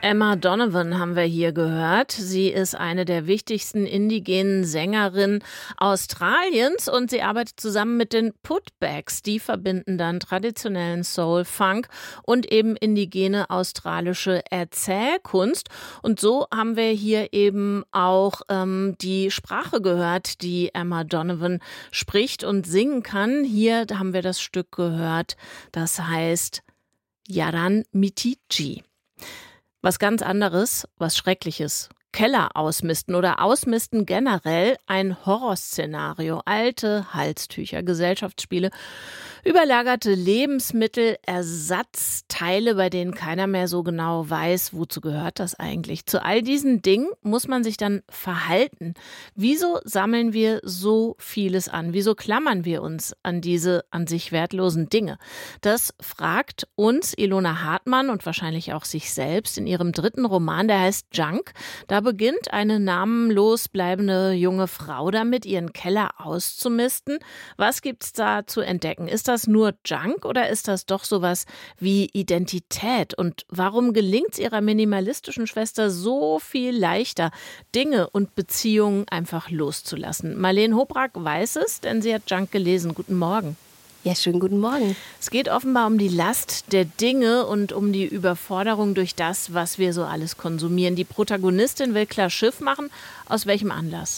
Emma Donovan haben wir hier gehört. Sie ist eine der wichtigsten indigenen Sängerinnen Australiens und sie arbeitet zusammen mit den Putbacks. Die verbinden dann traditionellen Soul, Funk und eben indigene australische Erzählkunst. Und so haben wir hier eben auch die Sprache gehört, die Emma Donovan spricht und singen kann. Hier haben wir das Stück gehört, das heißt Yaran Mitiji. Was ganz anderes, was Schreckliches. Keller ausmisten oder ausmisten generell ein Horrorszenario. Alte Halstücher, Gesellschaftsspiele, überlagerte Lebensmittel, Ersatzteile, bei denen keiner mehr so genau weiß, wozu gehört das eigentlich. Zu all diesen Dingen muss man sich dann verhalten. Wieso sammeln wir so vieles an? Wieso klammern wir uns an diese an sich wertlosen Dinge? Das fragt uns Ilona Hartmann und wahrscheinlich auch sich selbst in ihrem dritten Roman, der heißt Junk. Da beginnt eine namenlos bleibende junge Frau damit, ihren Keller auszumisten. Was gibt's da zu entdecken? Ist das nur Junk oder ist das doch sowas wie Identität? Und warum gelingt es ihrer minimalistischen Schwester so viel leichter, Dinge und Beziehungen einfach loszulassen? Marlene Hobrack weiß es, denn sie hat Junk gelesen. Guten Morgen. Ja, schönen guten Morgen. Es geht offenbar um die Last der Dinge und um die Überforderung durch das, was wir so alles konsumieren. Die Protagonistin will klar Schiff machen. Aus welchem Anlass?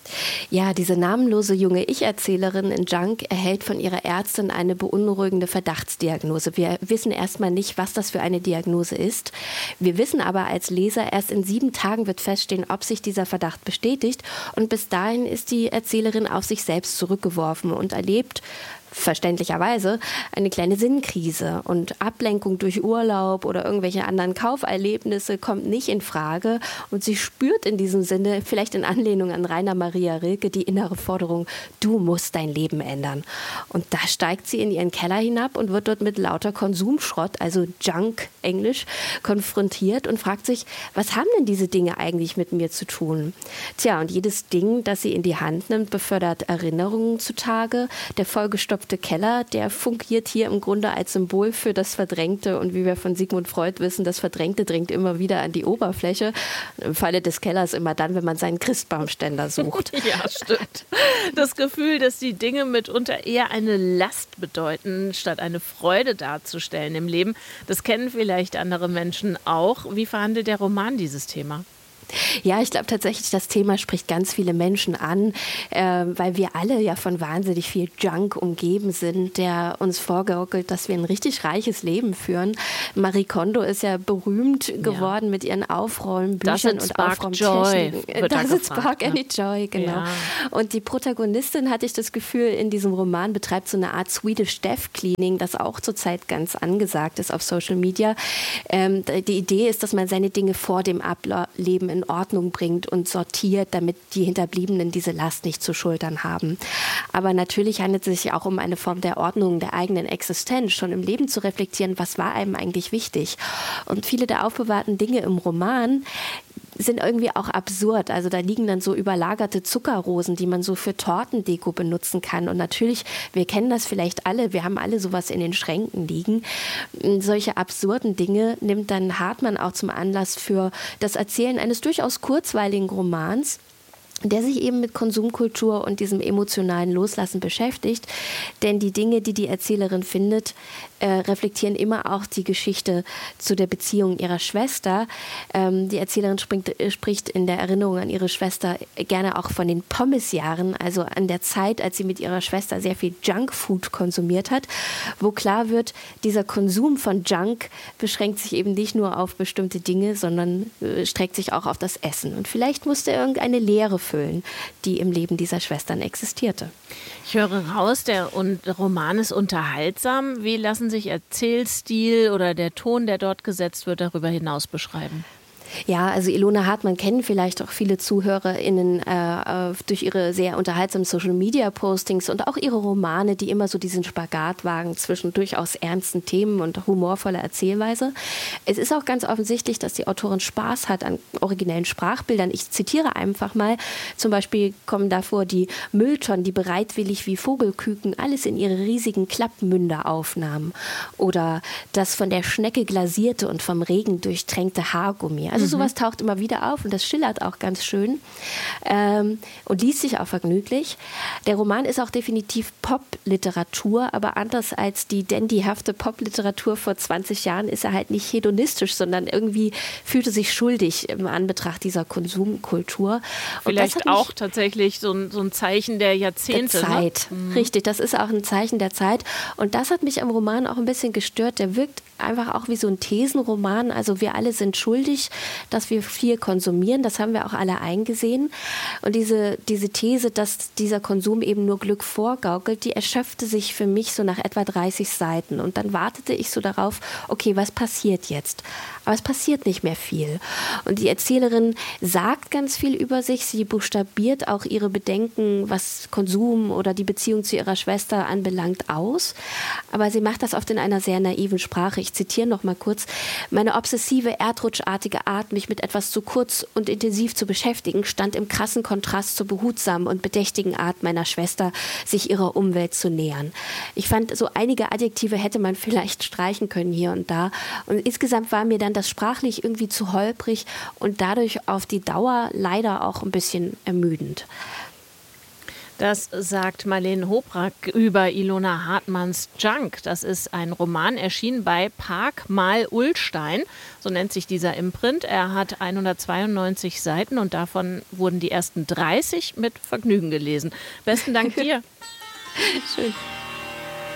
Ja, diese namenlose junge Ich-Erzählerin in Junk erhält von ihrer Ärztin eine beunruhigende Verdachtsdiagnose. Wir wissen erstmal nicht, was das für eine Diagnose ist. Wir wissen aber als Leser, erst in 7 Tagen wird feststehen, ob sich dieser Verdacht bestätigt. Und bis dahin ist die Erzählerin auf sich selbst zurückgeworfen und erlebt verständlicherweise eine kleine Sinnkrise, und Ablenkung durch Urlaub oder irgendwelche anderen Kauferlebnisse kommt nicht in Frage, und sie spürt in diesem Sinne, vielleicht in Anlehnung an Rainer Maria Rilke, die innere Forderung: Du musst dein Leben ändern. Und da steigt sie in ihren Keller hinab und wird dort mit lauter Konsumschrott, also Junk Englisch, konfrontiert und fragt sich, was haben denn diese Dinge eigentlich mit mir zu tun? Tja, und jedes Ding, das sie in die Hand nimmt, befördert Erinnerungen zutage. Der vollgestopfte Keller, der fungiert hier im Grunde als Symbol für das Verdrängte, und wie wir von Sigmund Freud wissen, das Verdrängte dringt immer wieder an die Oberfläche. Im Falle des Kellers immer dann, wenn man seinen Christbaumständer sucht. Ja, stimmt. Das Gefühl, dass die Dinge mitunter eher eine Last bedeuten, statt eine Freude darzustellen im Leben, das kennen vielleicht andere Menschen auch. Wie verhandelt der Roman dieses Thema? Ja, ich glaube tatsächlich, das Thema spricht ganz viele Menschen an, weil wir alle ja von wahnsinnig viel Junk umgeben sind, der uns vorgaukelt, dass wir ein richtig reiches Leben führen. Marie Kondo ist ja berühmt geworden mit ihren Aufräumbüchern und Aufräumtechniken. Das ist Spark Any Joy, genau. Ja. Und die Protagonistin, hatte ich das Gefühl, in diesem Roman betreibt so eine Art Swedish Death Cleaning, das auch zurzeit ganz angesagt ist auf Social Media. Die Idee ist, dass man seine Dinge vor dem Ableben in Ordnung bringt und sortiert, damit die Hinterbliebenen diese Last nicht zu schultern haben. Aber natürlich handelt es sich auch um eine Form der Ordnung der eigenen Existenz, schon im Leben zu reflektieren, was war einem eigentlich wichtig. Und viele der aufbewahrten Dinge im Roman sind irgendwie auch absurd. Also da liegen dann so überlagerte Zuckerrosen, die man so für Tortendeko benutzen kann. Und natürlich, wir kennen das vielleicht alle, wir haben alle sowas in den Schränken liegen. Solche absurden Dinge nimmt dann Hartmann auch zum Anlass für das Erzählen eines durchaus kurzweiligen Romans, der sich eben mit Konsumkultur und diesem emotionalen Loslassen beschäftigt. Denn die Dinge, die die Erzählerin findet, reflektieren immer auch die Geschichte zu der Beziehung ihrer Schwester. Die Erzählerin spricht in der Erinnerung an ihre Schwester gerne auch von den Pommesjahren, also an der Zeit, als sie mit ihrer Schwester sehr viel Junkfood konsumiert hat, wo klar wird, dieser Konsum von Junk beschränkt sich eben nicht nur auf bestimmte Dinge, sondern streckt sich auch auf das Essen. Und vielleicht musste er irgendeine Leere füllen, die im Leben dieser Schwestern existierte. Ich höre raus, der Roman ist unterhaltsam. Wie lassen sich Erzählstil oder der Ton, der dort gesetzt wird, darüber hinaus beschreiben? Ja, also Ilona Hartmann kennen vielleicht auch viele ZuhörerInnen durch ihre sehr unterhaltsamen Social-Media-Postings und auch ihre Romane, die immer so diesen Spagat wagen zwischen durchaus ernsten Themen und humorvoller Erzählweise. Es ist auch ganz offensichtlich, dass die Autorin Spaß hat an originellen Sprachbildern. Ich zitiere einfach mal, zum Beispiel kommen davor die Mülltonnen, die bereitwillig wie Vogelküken alles in ihre riesigen Klappmünder aufnahmen. Oder das von der Schnecke glasierte und vom Regen durchtränkte Haargummi. Also sowas taucht immer wieder auf und das schillert auch ganz schön und liest sich auch vergnüglich. Der Roman ist auch definitiv Popliteratur, aber anders als die dandyhafte Popliteratur vor 20 Jahren ist er halt nicht hedonistisch, sondern irgendwie fühlte sich schuldig im Anbetracht dieser Konsumkultur. Vielleicht auch tatsächlich so ein Zeichen der Jahrzehnte. Der Zeit, ne? Richtig, das ist auch ein Zeichen der Zeit. Und das hat mich am Roman auch ein bisschen gestört. Der wirkt einfach auch wie so ein Thesenroman. Also wir alle sind schuldig, dass wir viel konsumieren. Das haben wir auch alle eingesehen. Und diese These, dass dieser Konsum eben nur Glück vorgaukelt, die erschöpfte sich für mich so nach etwa 30 Seiten. Und dann wartete ich so darauf, okay, was passiert jetzt? Aber es passiert nicht mehr viel. Und die Erzählerin sagt ganz viel über sich. Sie buchstabiert auch ihre Bedenken, was Konsum oder die Beziehung zu ihrer Schwester anbelangt, aus. Aber sie macht das oft in einer sehr naiven Sprache. Ich zitiere noch mal kurz. Meine obsessive, erdrutschartige Art, mich mit etwas zu kurz und intensiv zu beschäftigen, stand im krassen Kontrast zur behutsamen und bedächtigen Art meiner Schwester, sich ihrer Umwelt zu nähern. Ich fand, so einige Adjektive hätte man vielleicht streichen können hier und da. Und insgesamt war mir dann das sprachlich irgendwie zu holprig und dadurch auf die Dauer leider auch ein bisschen ermüdend. Das sagt Marlene Hobrack über Ilona Hartmanns Junk. Das ist ein Roman, erschienen bei Park mal Ullstein, so nennt sich dieser Imprint. Er hat 192 Seiten und davon wurden die ersten 30 mit Vergnügen gelesen. Besten Dank dir. Schön.